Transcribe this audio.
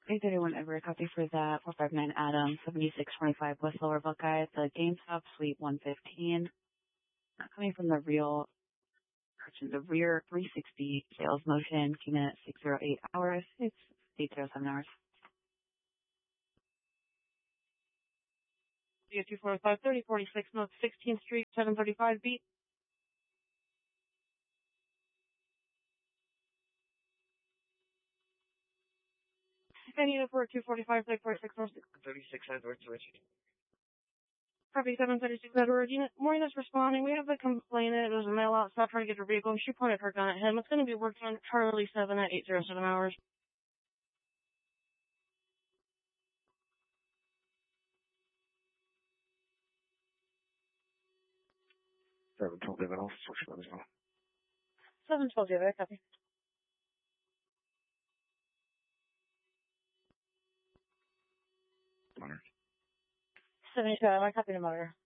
831 Edward, copy for that. 459 Adam, 7625 West Lower Buckeye at the GameStop Suite 115. Coming from the rear 360 sales motion, came in at 608 hours. It's 807 hours. DO245 3046 North 16th Street, 735 beat. And unit for 245 346 North 36 Edward to Richard. Copy 736 Edward. Unit morning is responding. We have the complainant. It was a male out, stopped trying to get her vehicle. She pointed her gun at him. It's going to be working on Charlie 7 at 807 hours. 712 David, I'll switch those now. 712 David, copy. Monitor. 72, I copy the monitor.